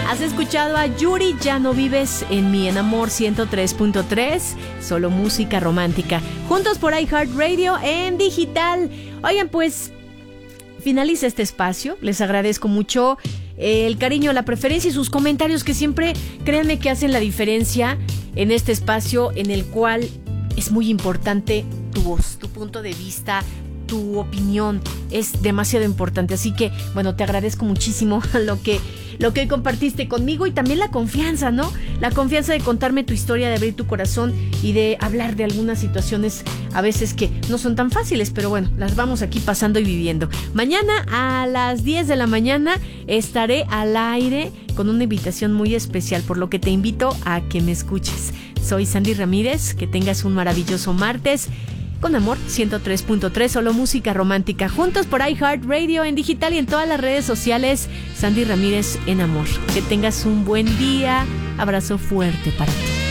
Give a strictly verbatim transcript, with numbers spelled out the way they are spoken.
Has escuchado a Yuri, Ya no vives en mí, en Amor ciento tres punto tres, solo música romántica. Juntos por iHeartRadio en digital. Oigan, pues finaliza este espacio. Les agradezco mucho el cariño, la preferencia y sus comentarios que siempre, créanme que hacen la diferencia en este espacio en el cual es muy importante tu voz, tu punto de vista, tu opinión es demasiado importante. Así que, bueno, te agradezco muchísimo lo que, lo que compartiste conmigo y también la confianza, ¿no? La confianza de contarme tu historia, de abrir tu corazón y de hablar de algunas situaciones a veces que no son tan fáciles, pero bueno, las vamos aquí pasando y viviendo. Mañana a las diez de la mañana estaré al aire con una invitación muy especial, por lo que te invito a que me escuches. Soy Sandy Ramírez, que tengas un maravilloso martes. Con Amor ciento tres punto tres, solo música romántica. Juntos por iHeartRadio en digital y en todas las redes sociales. Sandy Ramírez en Amor. Que tengas un buen día. Abrazo fuerte para ti.